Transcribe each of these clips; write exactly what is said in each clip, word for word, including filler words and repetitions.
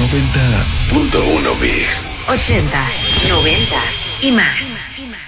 noventa punto uno Mix. Ochentas, noventas y más.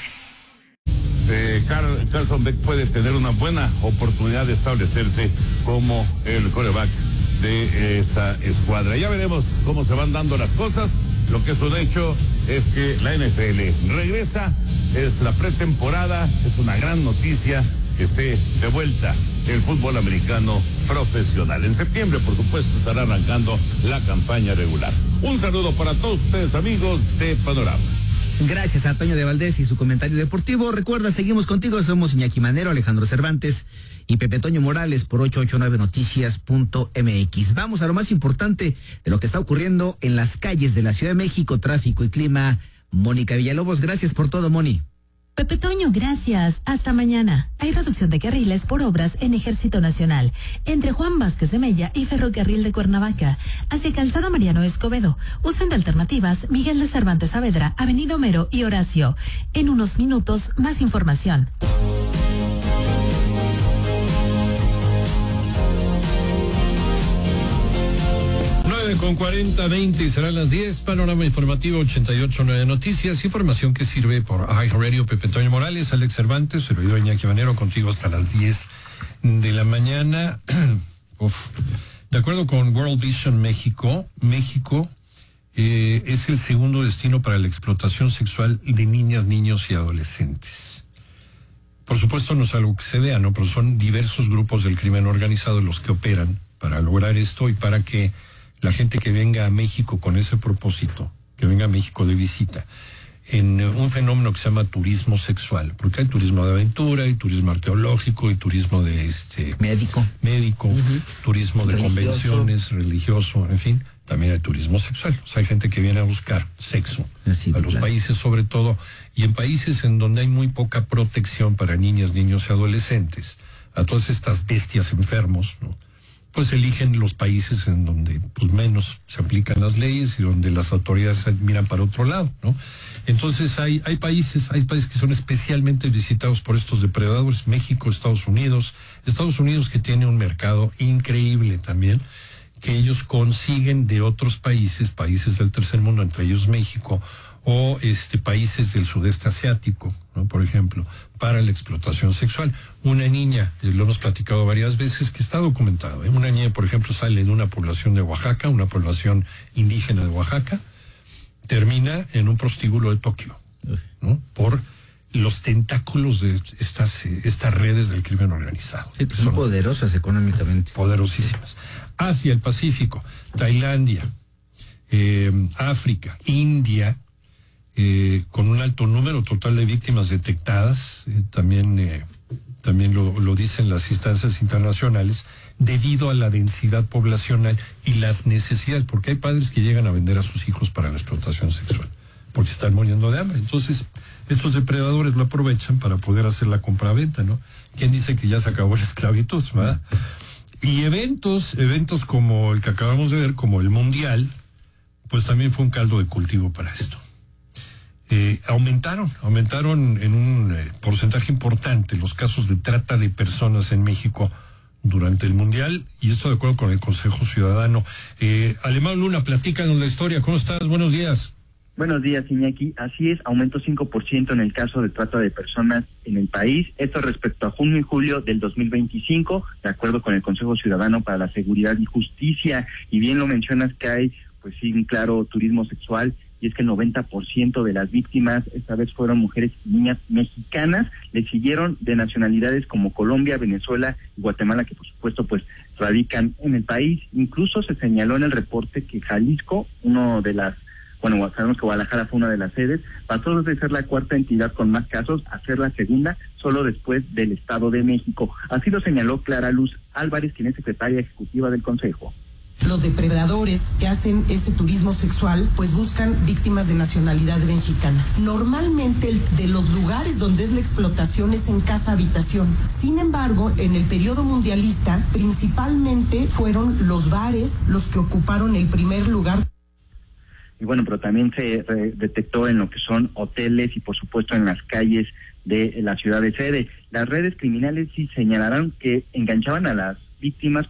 Eh, Carl, Carlson Beck puede tener una buena oportunidad de establecerse como el quarterback de esta escuadra. Ya veremos cómo se van dando las cosas. Lo que es un hecho es que la N F L regresa, es la pretemporada, es una gran noticia que esté de vuelta el fútbol americano profesional. En septiembre, por supuesto, estará arrancando la campaña regular. Un saludo para todos ustedes, amigos de Panorama. Gracias a Antonio de Valdés y su comentario deportivo. Recuerda, seguimos contigo, somos Iñaki Manero, Alejandro Cervantes y Pepe Toño Morales por ocho ocho nueve noticias punto m x. Vamos a lo más importante de lo que está ocurriendo en las calles de la Ciudad de México, tráfico y clima. Mónica Villalobos, gracias por todo, Moni. Pepe Toño, gracias. Hasta mañana. Hay reducción de carriles por obras en Ejército Nacional, entre Juan Vázquez de Mella y Ferrocarril de Cuernavaca, hacia Calzada Mariano Escobedo. Usen de alternativas Miguel de Cervantes Saavedra, Avenida Homero y Horacio. En unos minutos, más información. Con cuarenta, veinte y serán las diez. Panorama informativo ochenta y ocho nueve Noticias. Información que sirve por iHeartRadio. Pepe Toño Morales, Alex Cervantes, servidor Iñaki Manero, contigo hasta las diez de la mañana. Uf. De acuerdo con World Vision México, México eh, es el segundo destino para la explotación sexual de niñas, niños y adolescentes. Por supuesto no es algo que se vea, ¿no? Pero son diversos grupos del crimen organizado los que operan para lograr esto y para que la gente que venga a México con ese propósito, que venga a México de visita, en un fenómeno que se llama turismo sexual, porque hay turismo de aventura, hay turismo arqueológico, y turismo de este médico, médico, uh-huh. turismo de religioso. Convenciones, religioso, en fin, también hay turismo sexual. O sea, hay gente que viene a buscar sexo Así, a los claro. países sobre todo, y en países en donde hay muy poca protección para niñas, niños y adolescentes, a todas estas bestias enfermos, ¿no? Pues eligen los países en donde pues menos se aplican las leyes y donde las autoridades miran para otro lado, ¿no? Entonces hay hay países, hay países que son especialmente visitados por estos depredadores, México, Estados Unidos, Estados Unidos que tiene un mercado increíble también, que ellos consiguen de otros países, países del tercer mundo, entre ellos México, o este países del sudeste asiático, ¿no? Por ejemplo, para la explotación sexual. Una niña, lo hemos platicado varias veces, que está documentado, ¿eh? Una niña, por ejemplo, sale de una población de Oaxaca, una población indígena de Oaxaca, termina en un prostíbulo de Tokio, ¿no? Por los tentáculos de estas, estas redes del crimen organizado. Sí, pues son, son poderosas económicamente. Poderosísimas. Asia, el Pacífico, Tailandia, eh, África, India, Eh, con un alto número total de víctimas detectadas, eh, también eh, también lo, lo dicen las instancias internacionales, debido a la densidad poblacional y las necesidades, porque hay padres que llegan a vender a sus hijos para la explotación sexual, porque están muriendo de hambre. Entonces, estos depredadores lo aprovechan para poder hacer la compraventa, ¿no? ¿Quién dice que ya se acabó la esclavitud, verdad? Y eventos, eventos como el que acabamos de ver, como el Mundial, pues también fue un caldo de cultivo para esto. Eh, aumentaron, aumentaron en un eh, porcentaje importante los casos de trata de personas en México durante el Mundial, y esto de acuerdo con el Consejo Ciudadano. Eh, Alemán Luna, platícanos la historia. ¿Cómo estás? Buenos días. Buenos días, Iñaki. Así es, aumentó cinco por ciento en el caso de trata de personas en el país. Esto respecto a junio y julio del dos mil veinticinco, de acuerdo con el Consejo Ciudadano para la Seguridad y Justicia. Y bien lo mencionas que hay, pues sí, un claro turismo sexual. Y es que el noventa por ciento de las víctimas esta vez fueron mujeres y niñas mexicanas. Le siguieron de nacionalidades como Colombia, Venezuela y Guatemala, que por supuesto pues radican en el país. Incluso se señaló en el reporte que Jalisco, uno de las, bueno, sabemos que Guadalajara fue una de las sedes, pasó de ser la cuarta entidad con más casos a ser la segunda, solo después del Estado de México. Así lo señaló Clara Luz Álvarez, quien es secretaria ejecutiva del Consejo. Los depredadores que hacen ese turismo sexual pues buscan víctimas de nacionalidad mexicana. Normalmente el, de los lugares donde es la explotación es en casa habitación. Sin embargo, en el periodo mundialista principalmente fueron los bares los que ocuparon el primer lugar. Y bueno, pero también se eh, detectó en lo que son hoteles y por supuesto en las calles de la ciudad de sede. Las redes criminales sí señalaron que enganchaban a las víctimas